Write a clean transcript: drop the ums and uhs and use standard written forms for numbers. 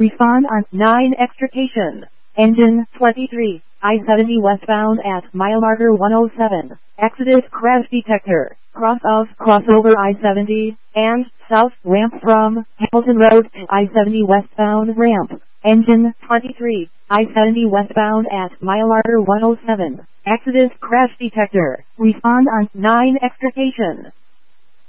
Respond on 9 extrication. Engine 23, I-70 westbound at mile marker 107. Exodus crash detector. Crossover I-70, and south ramp from Hamilton Road to I-70 westbound ramp. Engine 23, I-70 westbound at mile marker 107. Exodus crash detector. Respond on 9 extrication.